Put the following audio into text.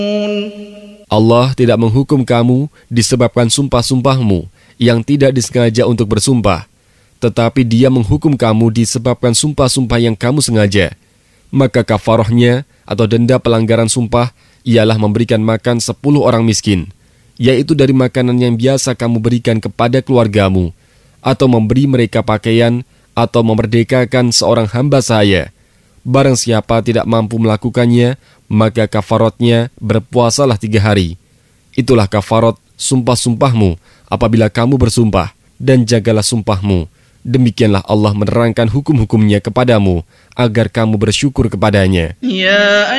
Allah tidak menghukum kamu disebabkan sumpah-sumpahmu yang tidak disengaja untuk bersumpah, tetapi Dia menghukum kamu disebabkan sumpah-sumpah yang kamu sengaja. Maka kafarahnya atau denda pelanggaran sumpah ialah memberikan makan 10 orang miskin, yaitu dari makanan yang biasa kamu berikan kepada keluargamu, atau memberi mereka pakaian, atau memerdekakan seorang hamba saya. Barang siapa tidak mampu melakukannya, maka kafaratnya berpuasalah 3 hari. Itulah kafarat sumpah-sumpahmu apabila kamu bersumpah, dan jagalah sumpahmu. Demikianlah Allah menerangkan hukum-hukumnya kepadamu, agar kamu bersyukur kepadanya. Ya